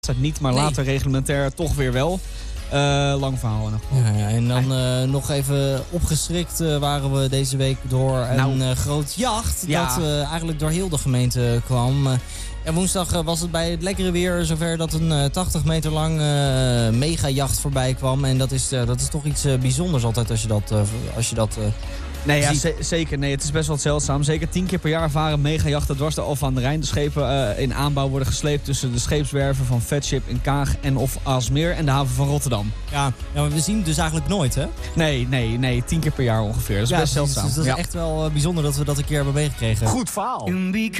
niet, maar later reglementair toch weer wel. Lang verhaal nog. Ja, en dan nog even opgeschrikt waren we deze week door een groot jacht. Dat eigenlijk door heel de gemeente kwam. En woensdag was het bij het lekkere weer zover dat een 80 meter lang megajacht voorbij kwam. En dat is toch iets bijzonders altijd als je dat Nee, ja, zeker. Nee, het is best wel zeldzaam. Zeker 10 keer per jaar varen megajachten dwars de Alphen aan de Rijn. De schepen in aanbouw worden gesleept tussen de scheepswerven van Vetship in Kaag en of Aalsmeer en de haven van Rotterdam. Ja, maar we zien het dus eigenlijk nooit, hè? Nee. 10 keer per jaar ongeveer. Dat is best zeldzaam. Dus dat is echt wel bijzonder dat we dat een keer hebben meegekregen. Goed verhaal.